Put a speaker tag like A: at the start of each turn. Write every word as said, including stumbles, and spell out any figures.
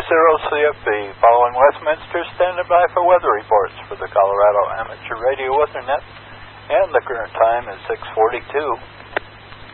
A: zero C F B, following Westminster, standing by for weather reports for the Colorado Amateur Radio Weather Net, and the current time is six forty-two.